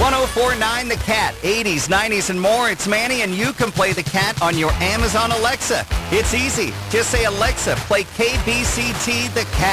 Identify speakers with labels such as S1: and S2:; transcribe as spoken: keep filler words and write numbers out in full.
S1: oh four point nine The Cat, eighties, nineties, and more. It's Manny, and you can play The Cat on your Amazon Alexa. It's easy. Just say, Alexa, play K B C T The Cat.